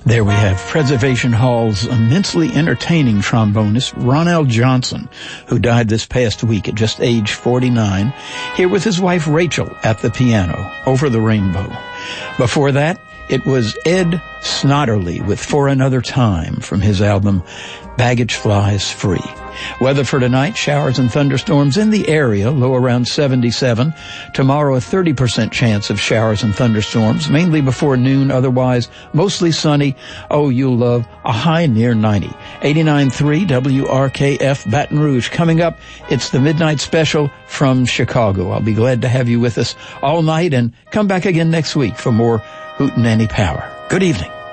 There we have Preservation Hall's immensely entertaining trombonist, Ronell Johnson, who died this past week at just age 49, here with his wife Rachel at the piano, Over the Rainbow. Before that, it was Ed Snodderly with For Another Time from his album Baggage Flies Free. Weather for tonight, showers and thunderstorms in the area, low around 77. Tomorrow, a 30% chance of showers and thunderstorms, mainly before noon, otherwise mostly sunny. Oh, you'll love a high near 90. 89.3 WRKF Baton Rouge. Coming up, it's the Midnight Special from Chicago. I'll be glad to have you with us all night, and come back again next week for more Hootenanny Power. Good evening.